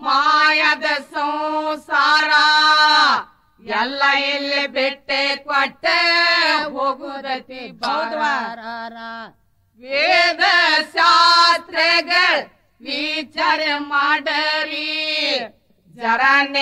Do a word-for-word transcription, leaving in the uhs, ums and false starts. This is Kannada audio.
ಮಾಯದ ಸಂಸಾರ ಎಲ್ಲ ಇಲ್ಲಿ ಬಿಟ್ಟೆ ಕೊಟ್ಟ ಹೋಗುದತಿ ಬಾರ ವೇದ ಶಾಸ್ತ್ರಗಳ ವಿಚಾರ ಮಾಡರಿ ಜರ